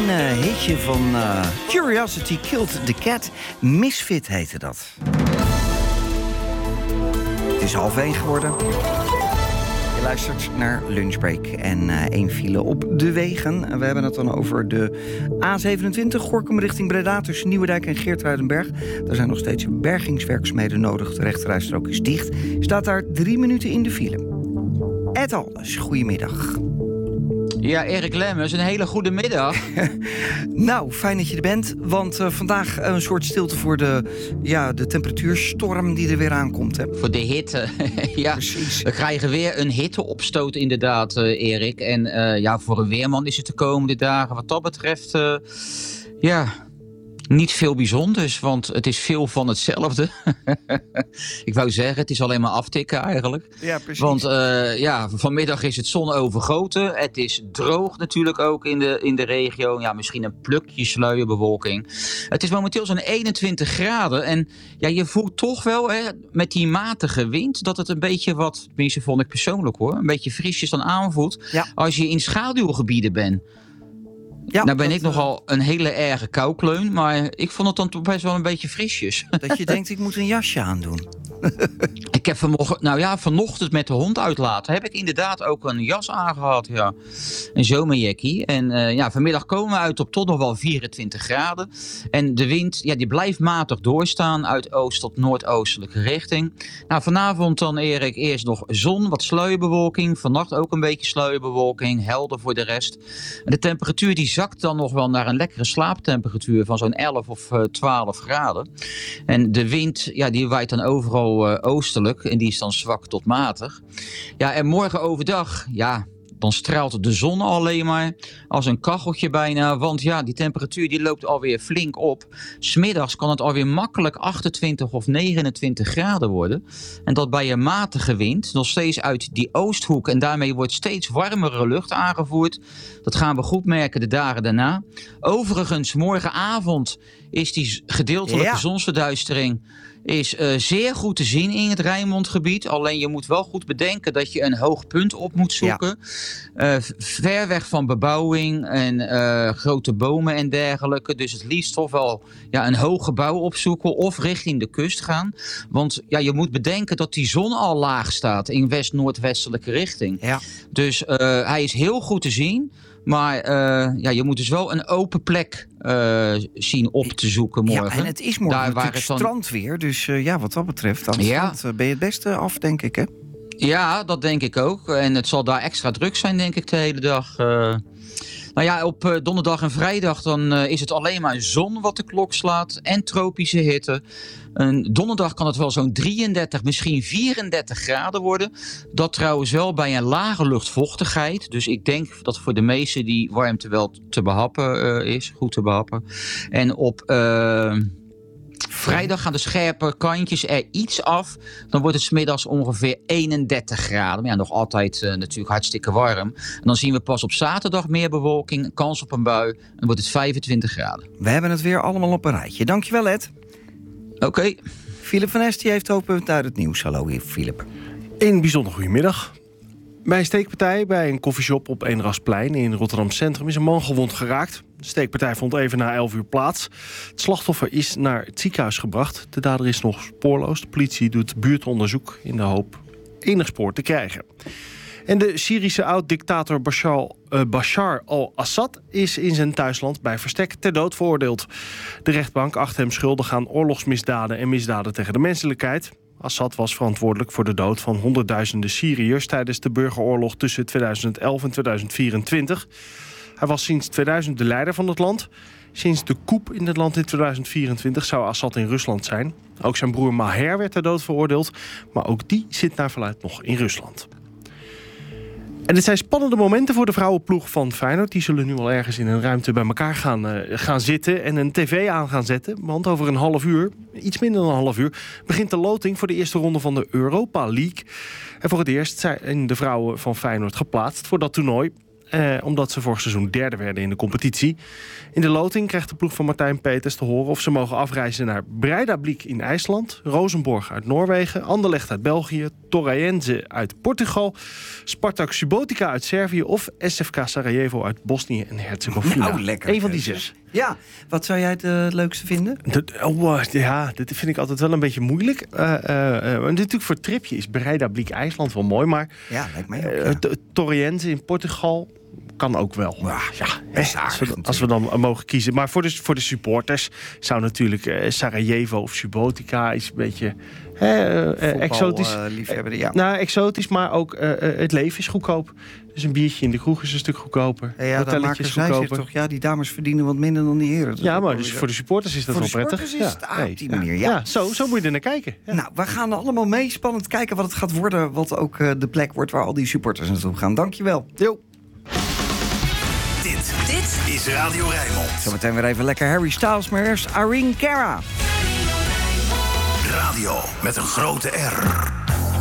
hitje van Curiosity Killed the Cat. Misfit heette dat. Het is 12:30 geworden. Je luistert naar Lunchbreak en 1 file op de wegen. We hebben het dan over de A27, Gorinchem richting Breda... tussen Nieuwedijk en Geertruidenberg. Er zijn nog steeds bergingswerkzaamheden nodig. De rechterrijstrook is dicht. Staat daar 3 minuten in de file. Ed Alders, goedemiddag. Ja, Erik Lemmers, een hele goede middag. Nou, fijn dat je er bent, want vandaag een soort stilte voor de temperatuurstorm die er weer aankomt. Hè? Voor de hitte, ja. Precies. We krijgen weer een hitteopstoot inderdaad, Erik. En voor een weerman is het de komende dagen wat dat betreft, niet veel bijzonders, want het is veel van hetzelfde. Ik wou zeggen, het is alleen maar aftikken eigenlijk. Ja, precies. Want vanmiddag is het zonovergoten. Het is droog natuurlijk ook in de regio. Ja, misschien een plukje sluierbewolking. Het is momenteel zo'n 21 graden. En ja, je voelt toch wel met die matige wind dat het een beetje wat, tenminste vond ik persoonlijk hoor, een beetje frisjes dan aanvoelt als je in schaduwgebieden bent. Ja, nou ben ik nogal een hele erge koukleun, maar ik vond het dan toch best wel een beetje frisjes. Dat je denkt, ik moet een jasje aandoen. Ik heb vanochtend met de hond uitlaten heb ik inderdaad ook een jas aangehad, ja. Een zomerjackie. En vanmiddag komen we uit op tot nog wel 24 graden. En de wind, die blijft matig doorstaan uit oost tot noordoostelijke richting. Nou, vanavond dan, Erik, eerst nog zon, wat sluierbewolking. Vannacht ook een beetje sluierbewolking, helder voor de rest. En de temperatuur die zakt dan nog wel naar een lekkere slaaptemperatuur van zo'n 11 of 12 graden. En de wind, die waait dan overal oostelijk en die is dan zwak tot matig. Ja, en morgen overdag, dan straalt de zon alleen maar als een kacheltje bijna. Want die temperatuur die loopt alweer flink op. 's Middags kan het alweer makkelijk 28 of 29 graden worden. En dat bij een matige wind, nog steeds uit die oosthoek. En daarmee wordt steeds warmere lucht aangevoerd. Dat gaan we goed merken de dagen daarna. Overigens, morgenavond is die gedeeltelijke zonsverduistering is zeer goed te zien in het Rijnmondgebied. Alleen je moet wel goed bedenken dat je een hoog punt op moet zoeken. Ver weg van bebouwing en grote bomen en dergelijke. Dus het liefst toch wel een hoog gebouw opzoeken of richting de kust gaan. Want je moet bedenken dat die zon al laag staat in west-noordwestelijke richting. Ja. Dus hij is heel goed te zien. Maar je moet dus wel een open plek zien op te zoeken morgen. Ja, en het is morgen natuurlijk strandweer. Dus wat dat betreft, aan het strand ben je het beste af, denk ik, hè? Ja, dat denk ik ook. En het zal daar extra druk zijn, denk ik, de hele dag. Op donderdag en vrijdag dan is het alleen maar zon wat de klok slaat en tropische hitte. Donderdag kan het wel zo'n 33, misschien 34 graden worden. Dat trouwens wel bij een lage luchtvochtigheid. Dus ik denk dat voor de meesten die warmte wel te behappen is. Goed te behappen. En op vrijdag gaan de scherpe kantjes er iets af. Dan wordt het 's middags ongeveer 31 graden. Maar nog altijd natuurlijk hartstikke warm. En dan zien we pas op zaterdag meer bewolking. Kans op een bui. En dan wordt het 25 graden. We hebben het weer allemaal op een rijtje. Dankjewel, Ed. Oké. Philip van Est heeft hoofdpunt uit het nieuws. Hallo, Philip. Een bijzonder goedemiddag. Bij een steekpartij bij een koffieshop op Eenrasplein in Rotterdam Centrum is een man gewond geraakt. De steekpartij vond even na 11 uur plaats. Het slachtoffer is naar het ziekenhuis gebracht. De dader is nog spoorloos. De politie doet buurtonderzoek in de hoop enig spoor te krijgen. En de Syrische oud-dictator Bashar al-Assad is in zijn thuisland bij verstek ter dood veroordeeld. De rechtbank acht hem schuldig aan oorlogsmisdaden en misdaden tegen de menselijkheid. Assad was verantwoordelijk voor de dood van honderdduizenden Syriërs tijdens de burgeroorlog tussen 2011 en 2024. Hij was sinds 2000 de leider van het land. Sinds de coup in het land in 2024 zou Assad in Rusland zijn. Ook zijn broer Maher werd ter dood veroordeeld, maar ook die zit naar verluidt nog in Rusland. En dit zijn spannende momenten voor de vrouwenploeg van Feyenoord. Die zullen nu al ergens in een ruimte bij elkaar gaan zitten en een tv aan gaan zetten. Want over een half uur, iets minder dan een half uur, begint de loting voor de eerste ronde van de Europa League. En voor het eerst zijn de vrouwen van Feyenoord geplaatst voor dat toernooi. Omdat ze vorig seizoen derde werden in de competitie. In de loting krijgt de ploeg van Martijn Peters te horen of ze mogen afreizen naar Breidablik in IJsland, Rosenborg uit Noorwegen, Anderlecht uit België, Torreense uit Portugal, Spartak Subotica uit Servië of SFK Sarajevo uit Bosnië en Herzegovina. Nou, lekker. Eén van die 6. Ja, wat zou jij het leukste vinden? Dat vind ik altijd wel een beetje moeilijk. Natuurlijk voor het tripje is Breiðablik IJsland wel mooi, maar Ja, lijkt mij ook. Torreense in Portugal kan ook wel. Best aardig als we dan mogen kiezen. Maar voor de supporters zou natuurlijk Sarajevo of Subotica is een beetje exotisch. Liefhebber, ja. Nou, exotisch, maar ook het leven is goedkoop. Dus een biertje in de kroeg is een stuk goedkoper. Ja, daar maken zij zich toch. Ja, die dames verdienen wat minder dan die heren. Ja, maar dus voor de supporters is dat wel prettig. Voor de supporters is het op die manier, ja. Zo moet je er naar kijken. Ja. Nou, we gaan er allemaal mee. Spannend kijken wat het gaat worden. Wat ook de plek wordt waar al die supporters naartoe gaan. Dankjewel. Jo. Dit is Radio Rijnmond. Zometeen weer even lekker Harry Styles, maar eerst Irene Cara. Radio met een grote R.